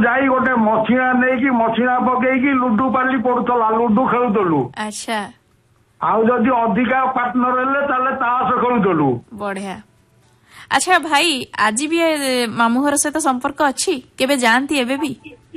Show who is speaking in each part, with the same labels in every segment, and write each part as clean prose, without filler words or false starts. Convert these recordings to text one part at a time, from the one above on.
Speaker 1: ଯାଇ ଗୋଟେ ମଛିଣା ନେଇକି ମଛିଣା ପକେଇକି ଲୁଡୁ ପାଲି ପଡୁଥିଲା, ଲୁଡୁ ଖେଳୁଥିଲୁ।
Speaker 2: ଆଚ୍ଛା।
Speaker 1: ଆଉ ଯଦି ଅଧିକା ପାର୍ଟନର ହେଲେ ତାହେଲେ ତାସ ଖେଳୁଥିଲୁ।
Speaker 2: ବଢିଆ। ଆଚ୍ଛା ଭାଇ, ଆଜି ବି ମାମୁଁ ଘର ସହିତ ସମ୍ପର୍କ ଅଛି? କେବେ ଯାଆନ୍ତି ଏବେ ବି?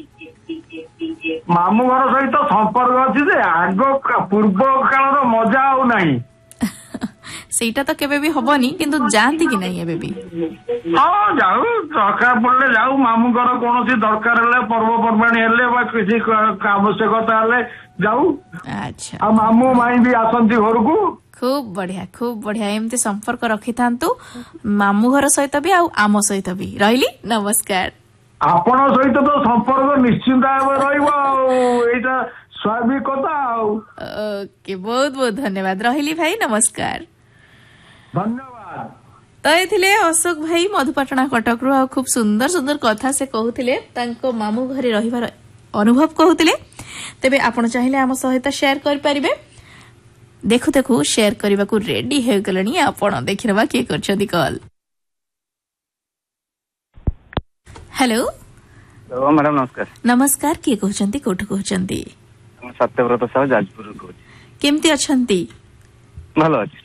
Speaker 1: ମାମୁଁ ଘର ସହିତ ସମ୍ପର୍କ ଅଛି ଯେ ଆଗ ପୂର୍ବ କାଳର ମଜା ଆଉ ନାହିଁ।
Speaker 2: ସେଇଟା ତ କେବେ ବି ହବନି, କିନ୍ତୁ ଯାଆନ୍ତି କି ନାଇଁ ଏବେ ବି?
Speaker 1: ହଁ ଯାଉ, ଦରକାର ପଡିଲେ ଯାଉ। ମାମୁଁଙ୍କର କୌଣସି ଦରକାର ହେଲେ, ପର୍ବପର୍ବାଣୀ ହେଲେ ବା କିଛି ଆବଶ୍ୟକତା ହେଲେ ଯାଉ।
Speaker 2: ଆଚ୍ଛା।
Speaker 1: ଆଉ ମାମୁଁ ମାଇଁ ବି ଆସନ୍ତି ଘରକୁ।
Speaker 2: ଖୁବ ବଢିଆ, ଖୁବ ବଢିଆ। ଏମିତି ସମ୍ପର୍କ ରଖିଥାନ୍ତୁ, ମାମୁଁ ଘର ସହିତ ବି ଆଉ ଆମ ସହିତ ବି। ରହିଲି, ନମସ୍କାର।
Speaker 1: ଆପଣ ସହିତ ତ ସମ୍ପର୍କ ନିଶ୍ଚିନ୍ତ ଭାବେ ରହିବ, ଆଉ ଏଇଟା ସ୍ୱାଭାବିକ କଥା ଆଉ।
Speaker 2: ଓକେ, ବହୁତ ବହୁତ ଧନ୍ୟବାଦ। ରହିଲି ଭାଇ, ନମସ୍କାର।
Speaker 1: ଧନ୍ୟବାଦ।
Speaker 2: ତ ଏ ଥିଲେ ଅଶୋକ ଭାଇ ମଧୁପାଟଣା କଟକରୁ। ଆଉ ଖୁବ ସୁନ୍ଦର ସୁନ୍ଦର କଥା ସେ କହୁଥିଲେ, ତାଙ୍କ ମାମୁଁ ଘରେ ରହିବାର ଅନୁଭବ କହୁଥିଲେ। ତେବେ ଆପଣ ଚାହିଁଲେ ଆମ ସହିତ ସେୟାର କରିପାରିବେ। ଦେଖୁ ଦେଖୁ ସେୟାର କରିବାକୁ ରେଡି ହେଇଗଲେଣି ଆପଣ। ଦେଖିନେବା କିଏ କରିଛନ୍ତି କଲ୍। ହ୍ୟାଲୋ
Speaker 3: ମ୍ୟାଡାମ ନମସ୍କାର।
Speaker 2: ନମସ୍କାର, କିଏ କହୁଛନ୍ତି, କୋଉଠୁ କହୁଛନ୍ତି?
Speaker 3: ସତ୍ୟବ୍ରତ ସାହୁ, ଯାଜପୁରରୁ କହୁଛି।
Speaker 2: କେମିତି ଅଛନ୍ତି?
Speaker 3: ଭଲ ଅଛି।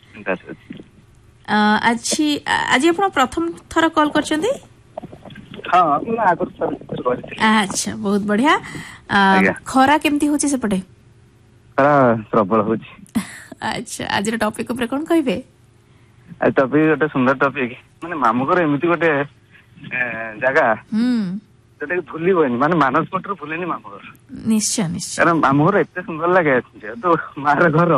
Speaker 2: ଆଜି ଆପଣ ପ୍ରଥମ ଥର କଲ୍ କରିଛନ୍ତି?
Speaker 3: ହଁ, ଆଗରୁ କରିଥିଲି।
Speaker 2: ଆଚ୍ଛା, ବହୁତ ବଢିଆ। ଖରା କେମିତି ହଉଛି ସେପଟେ?
Speaker 3: ଖରା ପ୍ରବଳ ହଉଛି।
Speaker 2: ଆଚ୍ଛା, ଆଜିର ଟପିକ ଉପରେ କଣ କହିବେ?
Speaker 3: ଆଜି ଟପିକ ଗୋଟେ ସୁନ୍ଦର ଟପିକ, ମାନେ ମାମୁଁ ଘର ଏମିତି ଗୋଟେ ଜାଗା ଯୋଉଟା କି ଭୁଲି ହୁଏନି, ମାନେ ମାନସ ପଟରୁ ଭୁଲେନି ମାମୁଁ ଘର।
Speaker 2: ନିଶ୍ଚୟ ନିଶ୍ଚୟ।
Speaker 3: କାରଣ ମାମୁଁ ଘର ଏତେ ସୁନ୍ଦର ଲାଗେ, ଯେହେତୁ ମାର ଘର,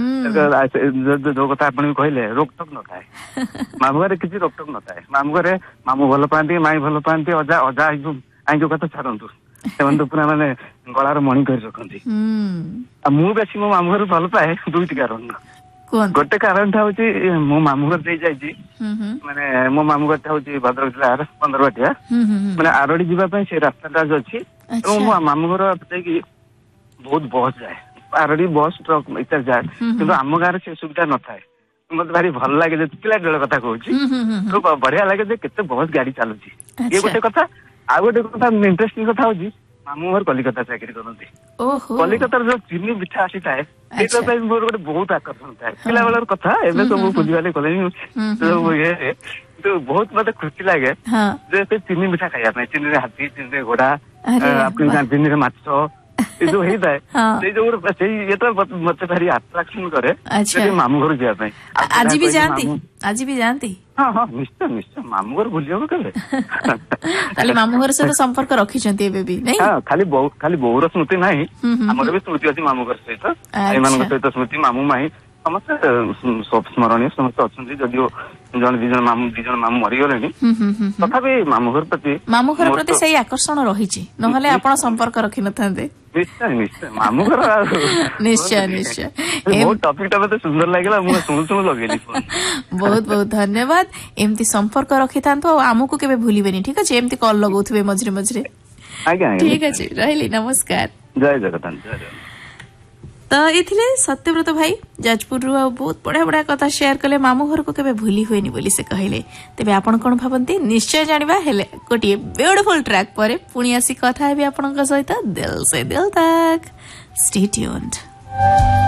Speaker 3: ଯୋଉ କଥା ଆପଣ ବି କହିଲେ, ରୋକଠୋକ ନଥାଏ। ମାମୁଁ ଘରେ କିଛି ରୋକଠୋକ ନଥାଏ। ମାମୁଁ ଘରେ ମାମୁଁ ଭଲ ପାଆନ୍ତି, ମାଇଁ ଭଲ ପାଆନ୍ତି, ଅଜା ଆଇ ଯୋଉ କଥା ଛାଡନ୍ତୁ, ସେମାନେ ତ ପୁରା ମାନେ ଗଳାର ମଣି କରି ରଖନ୍ତି। ଆଉ ମୁଁ ବେଶୀ ମୋ ମାମୁଁ ଘର ଭଲ ପାଏ ଦୁଇଟି କାରଣ। ଗୋଟେ କାରଣଟା ହଉଛି, ମୋ ମାମୁଁ ଘର ଦେଇ ଯାଇଛି, ମାନେ ମୋ ମାମୁଁ ଘରଟା ହଉଛି ଭଦ୍ରକ ଜିଲ୍ଲାର 15 ବାଟିଆ, ମାନେ ଆରଡି ଯିବା ପାଇଁ ସେ ରାସ୍ତାଟା ଅଛି। ଏବଂ ମୋ ମାମୁଁ ଘର ଦେଇକି ବହୁତ ବସ୍ ଯାଏ, ଆରଡି ବସ୍ ଟ୍ରକ୍ ଇତ୍ୟାଦି ଯାଏ। କିନ୍ତୁ ଆମ ଗାଁରେ ସେ ସୁବିଧା ନଥାଏ। ମତେ ଭାରି ଭଲ ଲାଗେ, ଯେ ପିଲା ବେଳ କଥା କହୁଛି, ବଢିଆ ଲାଗେ ଯେ କେତେ ବସ୍ ଗାଡି ଚାଲୁଛି। ଇଏ ଗୋଟେ କଥା। ଆଉ ଗୋଟେ କଥା ଇଣ୍ଟରେଷ୍ଟିଂ କଥା ହଉଛି, ମାମୁଁ ଘର କଲିକତା ଚାକିରି କରନ୍ତି। କଲିକତାର ଯୋଉ ଚିନି ପିଠା ଆସିଥାଏ, ସେଇଟା ପାଇଁ ମୋର ଗୋଟେ ବହୁତ ଆକର୍ଷଣ ଥାଏ। ପିଲା ବେଳର କଥା, ଏବେ ସବୁ ବୁଝିବାଲି କଲେଣି ସବୁ ଇଏରେ, କିନ୍ତୁ ବହୁତ ମତେ ଖୁସି ଲାଗେ ଯେ ସେ ଚିନି ପିଠା ଖାଇବା ପାଇଁ। ଚିନିରେ ହାତୀ, ଚିନିରେ ଘୋଡା, ଚିନିରେ ମାଛ, ଏ ଯୋଉ ହେଇଥାଏ, ସେଇ ଯୋଉ ସେଇ ଇଏଟା ମତେ ଭାରି ଆଟ୍ରାକ୍ସନ କରେ ମାମୁଁ ଘର ଯିବା ପାଇଁ।
Speaker 2: ଆଜି ବି ଯାଆନ୍ତି? ଆଜି ବି ଯାଆନ୍ତି?
Speaker 3: ହଁ ହଁ, ନିଶ୍ଚୟ ନିଶ୍ଚୟ। ମାମୁଁ ଘର ଭୁଲିବାକୁ କେବେ?
Speaker 2: ତାହେଲେ ମାମୁଁ ଘର ସହିତ ସମ୍ପର୍କ ରଖିଛନ୍ତି ଏବେ ବି, ନାଇଁ?
Speaker 3: ହଁ, ଖାଲି ବୋଉର ସ୍ମୃତି ନାହିଁ, ଆମର ବି ସ୍ମୃତି ଅଛି ମାମୁଁ ଘର ସହିତ। ଏମାନଙ୍କ ସହିତ ସ୍ମୃତି, ମାମୁଁ ମାଇଁ ସମସ୍ତେ ସ୍ମରଣୀୟ ସମସ୍ତେ ଅଛନ୍ତି। ଯଦିଓ ଜଣେ ଦି ଜଣ ମାମୁଁ ମରିଗଲେଣି, ତଥାପି ମାମୁଁ ଘର ପ୍ରତି
Speaker 2: ସେଇ ଆକର୍ଷଣ ରହିଛି, ନହେଲେ ଆପଣ ସମ୍ପର୍କ ରଖିନଥାନ୍ତେ।
Speaker 3: ନିଶ୍ଚୟ ନିଶ୍ଚୟ। ମାମୁଁ ଘର
Speaker 2: ନିଶ୍ଚୟ ନିଶ୍ଚୟ।
Speaker 3: ବହୁତ ଟପିକଟା ମତେ ସୁନ୍ଦର ଲାଗିଲା, ମୁଁ ଶୁଣୁ ଲଗେଇଲି।
Speaker 2: ବହୁତ ବହୁତ ଧନ୍ୟବାଦ। ଏମିତି ସମ୍ପର୍କ ରଖିଥାନ୍ତୁ, ଆଉ ଆମକୁ କେବେ ଭୁଲିବେନି, ଠିକ ଅଛି? ଏମିତି କଲ୍ ଲଗଉଥିବେ ମଝିରେ ମଝିରେ।
Speaker 3: ଆଜ୍ଞା,
Speaker 2: ଠିକ ଅଛି, ରହିଲି, ନମସ୍କାର।
Speaker 3: ଜୟ ଜଗନ୍ନାଥ। ଜୟ ଜଗନ୍ନାଥ।
Speaker 2: ତ ଏଥିଲେ ସତ୍ୟବ୍ରତ ଭାଇ ଯାଜପୁରରୁ, ଆଉ ବହୁତ ବଢିଆ ବଢିଆ କଥା ସେୟାର କଲେ। ମାମୁଁ ଘରକୁ କେବେ ଭୁଲି ହୁଏନି ବୋଲି ସେ କହିଲେ। ତେବେ ଆପଣ କଣ ଭାବନ୍ତି? ନିଶ୍ଚୟ ଜାଣିବା। ହେଲେ ଗୋଟିଏ ବ୍ୟୁଟିଫୁଲ ଟ୍ରାକ୍ ପରେ ପୁଣି ଆସି କଥା ହେବି ଆପଣଙ୍କ ସହିତ। ଦିଲ୍ ସେ ଦିଲ୍ ତକ୍। ଷ୍ଟେ ଟ୍ୟୁନ୍ଡ।